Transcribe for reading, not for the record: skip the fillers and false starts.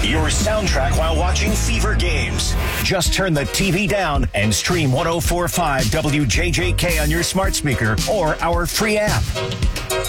your soundtrack while watching Fever games. Just turn the TV down and stream 104.5 WJJK on your smart speaker or our free app.